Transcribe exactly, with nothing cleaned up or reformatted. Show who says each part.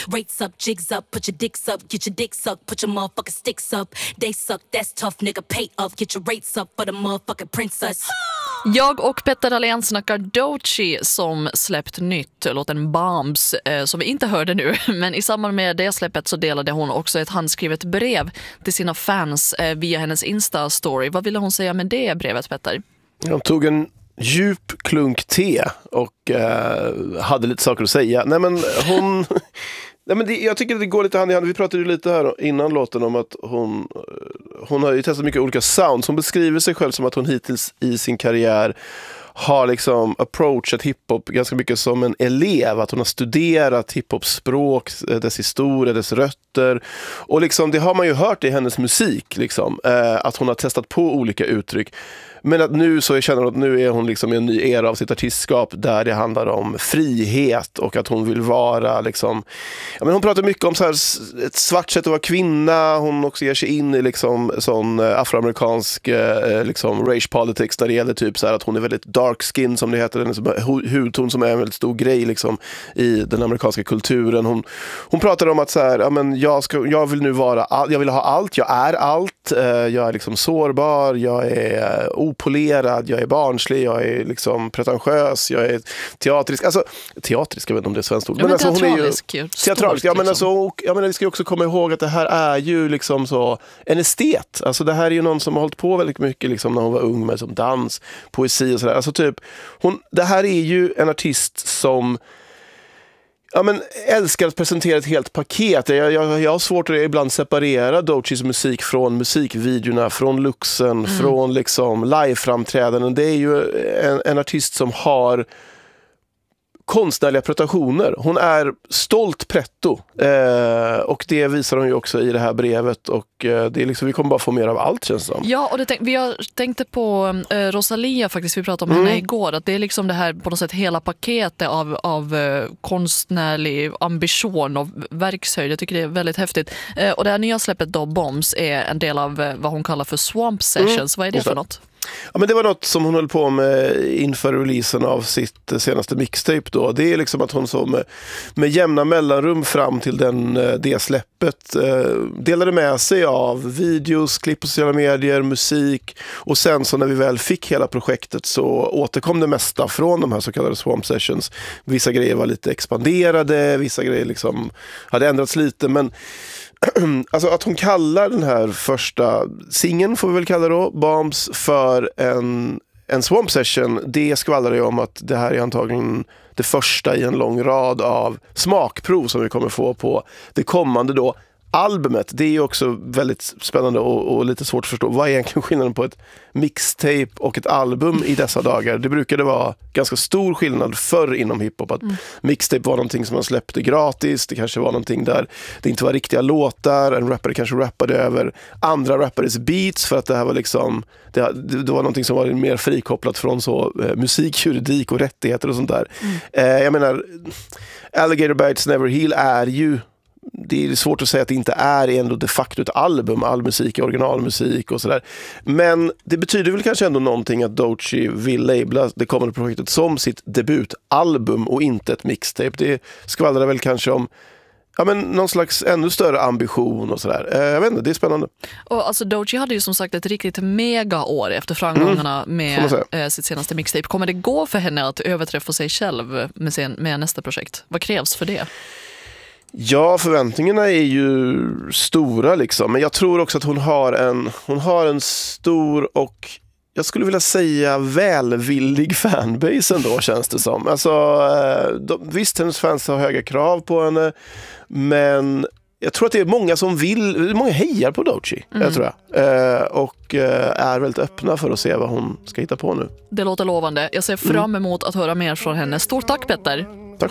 Speaker 1: Rates up, jigs up, put your dicks up, get your dick sucked, put your motherfucking sticks up. They suck, that's tough, nigga, pay up, get your rates up for the motherfucking princess.
Speaker 2: Jag och Petter Dahlén snackar Doechii som släppt nytt, låten Bombs, eh, som vi inte hörde nu. Men i samband med det släppet så delade hon också ett handskrivet brev till sina fans eh, via hennes Insta-story. Vad ville hon säga med det brevet, Petter?
Speaker 3: Hon tog en djup klunk te och eh, hade lite saker att säga. Nej men hon... Nej, men det, jag tycker att det går lite hand i hand. Vi pratade ju lite här innan låten om att hon, hon har ju testat mycket olika sounds. Hon beskriver sig själv som att hon hittills i sin karriär har liksom approachat hiphop ganska mycket som en elev. Att hon har studerat hiphop-språk, dess historia, dess rötter. Och liksom, det har man ju hört i hennes musik. Liksom, eh, att hon har testat på olika uttryck. Men att nu så jag känner att nu är hon liksom i en ny era av sitt artistskap där det handlar om frihet och att hon vill vara liksom, ja, men hon pratar mycket om så här, ett svart sätt att vara kvinna. Hon också ger sig in i liksom sån afroamerikansk eh, liksom race politics där det gäller typ så här att hon är väldigt dark skin som det heter, den är hudton som är en väldigt stor grej liksom i den amerikanska kulturen. Hon, hon pratar om att så här, ja, men jag, ska, jag vill nu vara all, jag vill ha allt, jag är allt, eh, jag är liksom sårbar, jag är opolerad, jag är barnslig, jag är liksom pretentiös, jag är teatrisk, alltså teatrisk, jag vet inte om det är svenskt ord,
Speaker 2: ja, men, men
Speaker 3: alltså
Speaker 2: teatralisk,
Speaker 3: hon är ju teatralisk, ja men
Speaker 2: liksom.
Speaker 3: alltså, jag menar vi ska ju också komma ihåg att det här är ju liksom så en estet, alltså det här är ju någon som har hållit på väldigt mycket liksom när hon var ung med som dans, poesi och sådär, alltså typ hon, det här är ju en artist som ja, men älskar att presentera ett helt paket. Jag, jag, jag har svårt att ibland separera Doechiis musik från musikvideorna, från luxen, mm. från liksom live-framträdanden. Det är ju en, en artist som har konstnärliga pretensioner. Hon är stolt pretto eh, och det visar hon ju också i det här brevet och eh, det är liksom, vi kommer bara få mer av allt känns det som.
Speaker 2: Ja, och det tänk, vi har tänkte på eh, Rosalia faktiskt, vi pratade om mm. henne igår, att det är liksom det här på något sätt hela paketet av, av eh, konstnärlig ambition och verkshöjd. Jag tycker det är väldigt häftigt. Eh, och det här nya släppet då, Bombs, är en del av eh, vad hon kallar för Swamp Sessions. Mm. Vad är det för något?
Speaker 3: Ja, men det var något som hon höll på med inför releasen av sitt senaste mixtape då. Det är liksom att hon så med, med jämna mellanrum fram till den, det släppet eh, delade med sig av videos, klipp på sociala medier, musik och sen så när vi väl fick hela projektet så återkom det mesta från de här så kallade Swamp Sessions. Vissa grejer var lite expanderade, vissa grejer liksom hade ändrats lite, men alltså att hon kallar den här första singeln, får vi väl kalla då, Bombs, för en, en Swamp Session, det skvallrar ju om att det här är antagligen det första i en lång rad av smakprov som vi kommer få på det kommande då albumet. Det är ju också väldigt spännande och, och lite svårt att förstå. Vad är egentligen skillnaden på ett mixtape och ett album i dessa dagar? Det brukade vara ganska stor skillnad förr inom hiphop. Att mm. mixtape var någonting som man släppte gratis. Det kanske var någonting där det inte var riktiga låtar. En rappare kanske rappade över andra rappares beats för att det här var liksom det, det var någonting som var mer frikopplat från så eh, musik, juridik och rättigheter och sånt där. Mm. Eh, jag menar, Alligator Bites Never Heal är ju, det är svårt att säga att det inte är ändå de facto ett album, all musik är originalmusik och sådär. Men det betyder väl kanske ändå någonting att Doechii vill labla det kommande projektet som sitt debutalbum och inte ett mixtape. Det skvallrar väl kanske om ja, men någon slags ännu större ambition och sådär. Eh, jag vet inte, det är spännande.
Speaker 2: Och alltså Doechii hade ju som sagt ett riktigt mega år efter framgångarna mm, med eh, sitt senaste mixtape. Kommer det gå för henne att överträffa sig själv med, sin, med nästa projekt? Vad krävs för det?
Speaker 3: Ja, förväntningarna är ju stora liksom, men jag tror också att hon har en hon har en stor och jag skulle vilja säga välvillig fanbase ändå, känns det som. Alltså, de, visst, hennes fans har höga krav på henne, men jag tror att det är många som vill, många hejar på Doechii, mm. jag tror jag. Eh, och eh, är väldigt öppna för att se vad hon ska hitta på nu.
Speaker 2: Det låter lovande. Jag ser fram emot att höra mer från henne. Stort tack, Petter.
Speaker 3: Tack